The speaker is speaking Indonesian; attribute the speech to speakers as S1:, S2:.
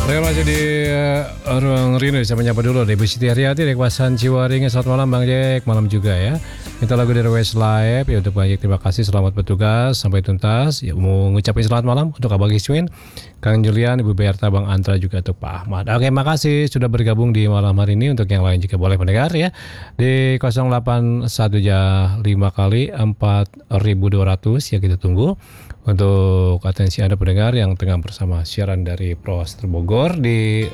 S1: Oke, masih di ruang rindu. Saya menyapa dulu deh Bu Siti Haryati dari kawasan Ciwaringin. Selamat malam Bang Jack, malam juga ya. Minta lagu dari Westlife ya untuk Bang Jack. Terima kasih, selamat bertugas sampai tuntas. Ya, mau ngucapin selamat malam untuk Abang Iswin, Kang Julian, Ibu Berta, Bang Antra juga untuk Pak Ahmad. Oke, makasih sudah bergabung di malam hari ini. Untuk yang lain juga boleh mendengar ya di 081 5 kali 4200 ya, kita tunggu untuk atensi Anda pendengar yang tengah bersama siaran dari Proas Bogor di